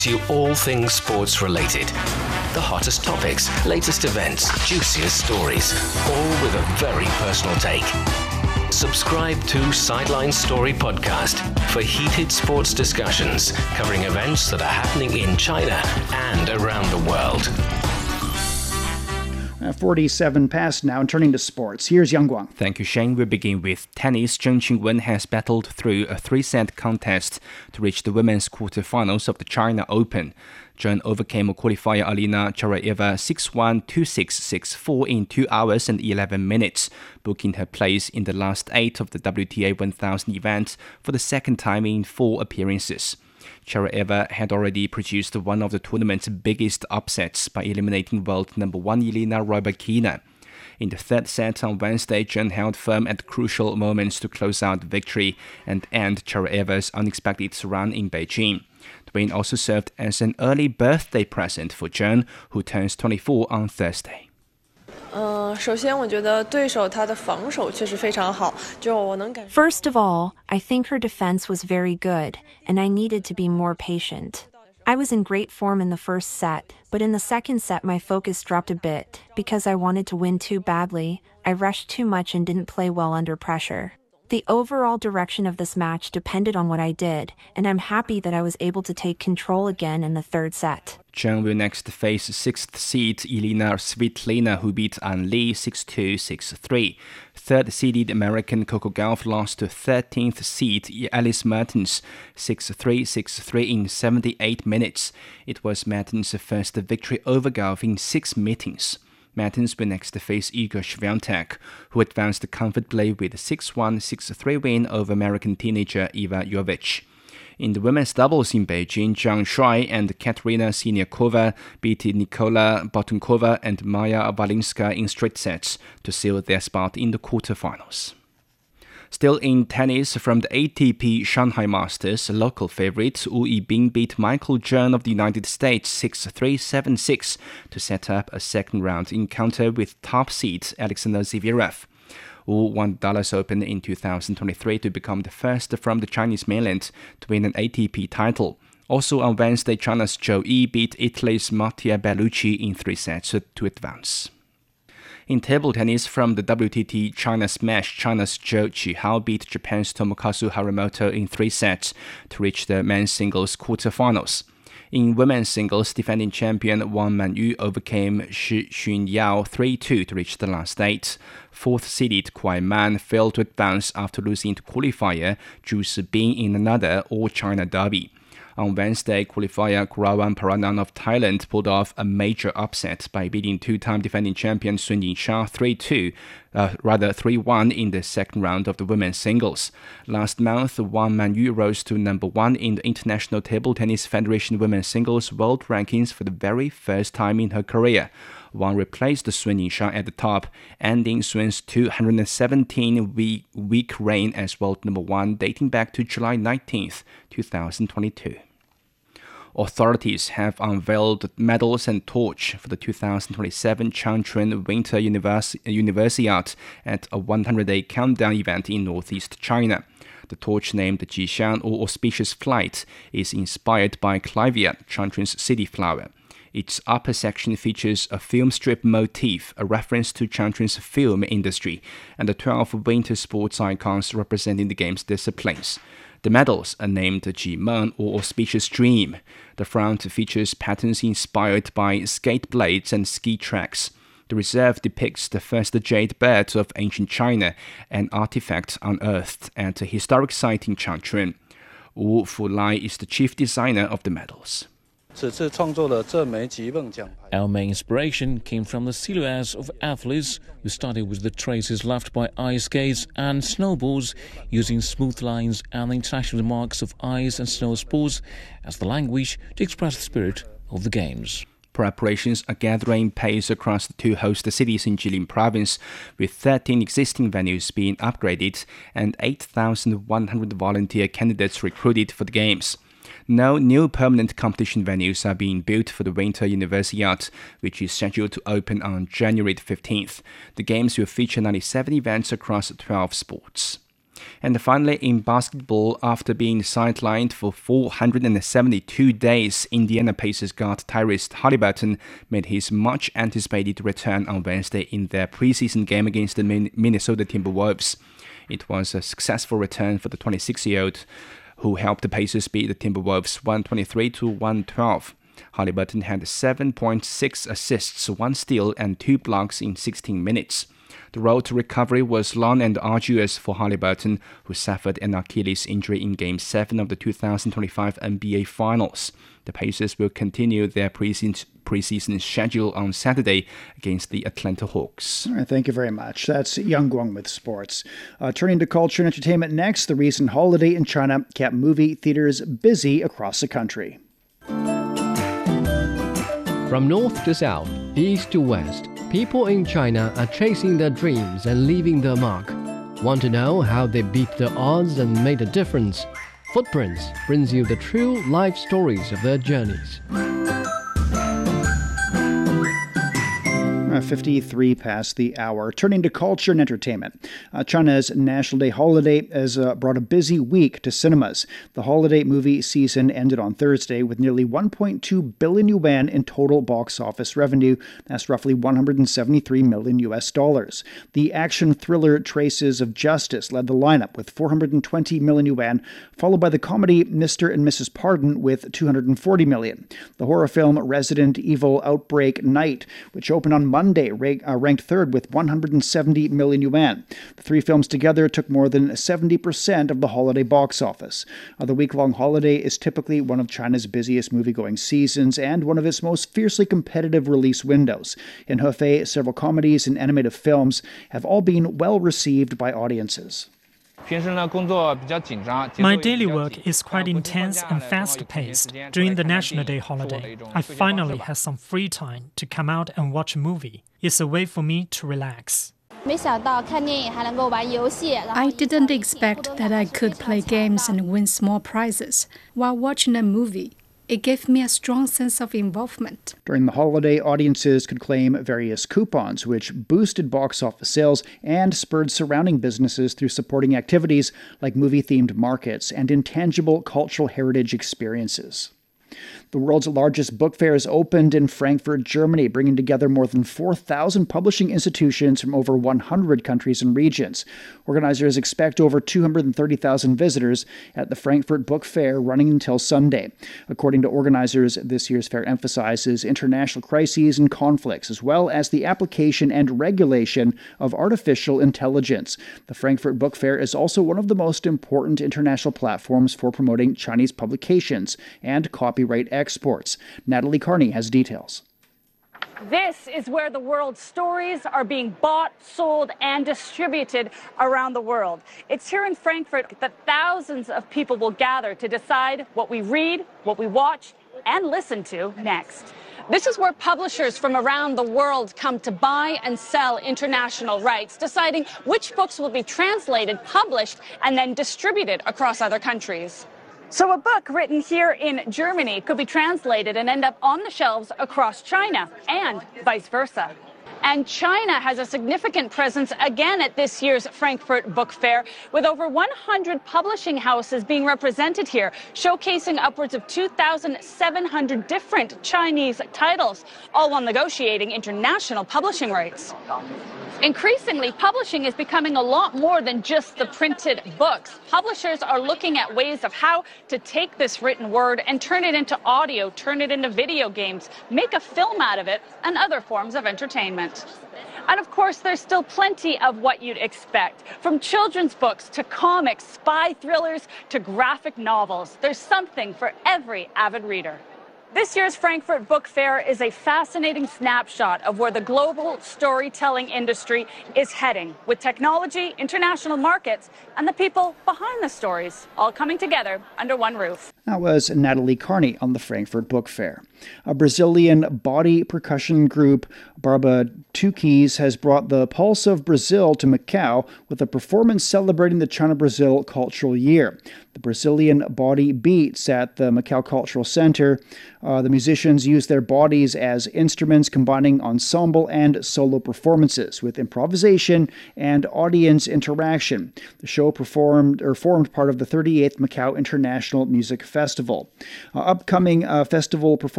You all things sports related. The hottest topics, latest events, juiciest stories, all with a very personal take. Subscribe to Sideline Story Podcast for heated sports discussions covering events that are happening in China and around the world. 47 past now, and turning to sports. Here's Yang Guang. Thank you, Shane. We begin with tennis. Zheng Qinwen has battled through a three-set contest to reach the women's quarterfinals of the China Open. Zheng overcame qualifier Alina Charaeva 6-1, 2-6, 6-4 in 2 hours and 11 minutes, booking her place in the last 8 of the WTA 1000 event for the second time in 4 appearances. Charaeva had already produced one of the tournament's biggest upsets by eliminating world number 1 Elena Rybakina. In the third set on Wednesday, Zheng held firm at crucial moments to close out the victory and end Charaeva's unexpected run in Beijing. The win also served as an early birthday present for Zheng, who turns 24 on Thursday. 首先我觉得对手他的防守确实非常好，就我能感 First of all, I think her defense was very good, and I needed to be more patient. I was in great form in the first set, but in the second set my focus dropped a bit because I wanted to win too badly. I rushed too much and didn't play well under pressure. The overall direction of this match depended on what I did, and I'm happy that I was able to take control again in the third set. Zheng will next face 6th seed Elena Svitolina, who beat An Li 6-2, 6-3. Third-seeded American Coco Gauff lost to 13th seed Alice Mertens 6-3, 6-3 in 78 minutes. It was Mertens' first victory over Gauff in 6 meetings. Mertens will next face Igor Swiatek, who advanced comfortably with a 6-1, 6-3 win over American teenager Iva Jovic. In the women's doubles in Beijing, Zhang Shuai and Katerina Siniakova beat Nikola Botunkova and Maya Valinska in straight sets to seal their spot in the quarterfinals. Still in tennis, from the ATP Shanghai Masters, local favorite Wu Yibing beat Michael Jung of the United States 6-3, 7-6 to set up a second-round encounter with top seed Alexander Zverev. Wu won the Dallas Open in 2023 to become the first from the Chinese mainland to win an ATP title. Also on Wednesday, China's Zhou Yi beat Italy's Mattia Bellucci in 3 sets to advance. In table tennis, from the WTT China Smash, China's Zhou Qihao beat Japan's Tomokazu Harimoto in 3 sets to reach the men's singles quarterfinals. In women's singles, defending champion Wang Manyu overcame Shi Xunyao 3-2 to reach the last 8. Fourth-seeded Kuai Man failed to advance after losing to qualifier Zhu Sibing in another all-China derby. On Wednesday, qualifier Kurawan Paranan of Thailand pulled off a major upset by beating two-time defending champion Sun Yingsha 3-1 in the second round of the women's singles. Last month, Wang Manyu rose to number 1 in the International Table Tennis Federation Women's Singles World Rankings for the very first time in her career. Wang replaced Sun Yingsha at the top, ending Sun's 217-week reign as world number 1 dating back to July 19, 2022. Authorities have unveiled medals and torch for the 2027 Changchun Winter Universiade at a 100-day countdown event in northeast China. The torch, named Jixian, or Auspicious Flight, is inspired by Clivia, Changchun's city flower. Its upper section features a film strip motif, a reference to Changchun's film industry, and the 12 winter sports icons representing the game's disciplines. The medals are named Jimeng, or Auspicious Dream. The front features patterns inspired by skate blades and ski tracks. The reserve depicts the first jade bird of ancient China, an artifact unearthed at a historic site in Changchun. Wu Fulai is the chief designer of the medals. Our main inspiration came from the silhouettes of athletes who started with the traces left by ice skates and snowboards, using smooth lines and the international marks of ice and snow sports as the language to express the spirit of the games. Preparations are gathering pace across the 2 host cities in Jilin province, with 13 existing venues being upgraded and 8,100 volunteer candidates recruited for the games. No new permanent competition venues are being built for the Winter Universiade, which is scheduled to open on January 15th. The games will feature 97 events across 12 sports. And finally, in basketball, after being sidelined for 472 days, Indiana Pacers guard Tyrese Haliburton made his much-anticipated return on Wednesday in their preseason game against the Minnesota Timberwolves. It was a successful return for the 26-year-old, who helped the Pacers beat the Timberwolves 123-112. Haliburton had 7.6 assists, 1 steal, and 2 blocks in 16 minutes. The road to recovery was long and arduous for Haliburton, who suffered an Achilles injury in Game 7 of the 2025 NBA Finals. The Pacers will continue their preseason schedule on Saturday against the Atlanta Hawks. All right, thank you very much. That's Yang Guang with sports. Turning to culture and entertainment next, the recent holiday in China kept movie theaters busy across the country. From north to south, east to west, people in China are chasing their dreams and leaving their mark. Want to know how they beat the odds and made a difference? Footprints brings you the true life stories of their journeys. 53 past the hour. Turning to culture and entertainment. China's National Day holiday has brought a busy week to cinemas. The holiday movie season ended on Thursday with nearly 1.2 billion yuan in total box office revenue. That's roughly $173 million. The action thriller Traces of Justice led the lineup with 420 million yuan, followed by the comedy Mr. and Mrs. Pardon with 240 million. The horror film Resident Evil Outbreak Night, which opened on Monday, ranked third with 170 million yuan. The three films together took more than 70% of the holiday box office. The week-long holiday is typically one of China's busiest movie-going seasons and one of its most fiercely competitive release windows. In Hefei, several comedies and animated films have all been well received by audiences. My daily work is quite intense and fast-paced. During the National Day holiday, I finally had some free time to come out and watch a movie. It's a way for me to relax. I didn't expect that I could play games and win small prizes while watching a movie. It gave me a strong sense of involvement. During the holiday, audiences could claim various coupons, which boosted box office sales and spurred surrounding businesses through supporting activities like movie-themed markets and intangible cultural heritage experiences. The world's largest book fair is opened in Frankfurt, Germany, bringing together more than 4,000 publishing institutions from over 100 countries and regions. Organizers expect over 230,000 visitors at the Frankfurt Book Fair, running until Sunday. According to organizers, this year's fair emphasizes international crises and conflicts, as well as the application and regulation of artificial intelligence. The Frankfurt Book Fair is also one of the most important international platforms for promoting Chinese publications and copyright exports. Natalie Carney has details. This is where the world's stories are being bought, sold, and distributed around the world. It's here in Frankfurt that thousands of people will gather to decide what we read, what we watch, and listen to next. This is where publishers from around the world come to buy and sell international rights, deciding which books will be translated, published, and then distributed across other countries. So a book written here in Germany could be translated and end up on the shelves across China, and vice versa. And China has a significant presence again at this year's Frankfurt Book Fair, with over 100 publishing houses being represented here, showcasing upwards of 2,700 different Chinese titles, all while negotiating international publishing rights. Increasingly, publishing is becoming a lot more than just the printed books. Publishers are looking at ways of how to take this written word and turn it into audio, turn it into video games, make a film out of it, and other forms of entertainment. And of course, there's still plenty of what you'd expect. From children's books to comics, spy thrillers to graphic novels, there's something for every avid reader. This year's Frankfurt Book Fair is a fascinating snapshot of where the global storytelling industry is heading, with technology, international markets, and the people behind the stories all coming together under one roof. That was Natalie Carney on the Frankfurt Book Fair. A Brazilian body percussion group, Barbatuques, has brought the pulse of Brazil to Macau with a performance celebrating the China-Brazil Cultural Year. the Brazilian Body Beats at the Macau Cultural Center. The musicians use their bodies as instruments, combining ensemble and solo performances with improvisation and audience interaction. The show formed part of the 38th Macau International Music Festival. Upcoming festival performances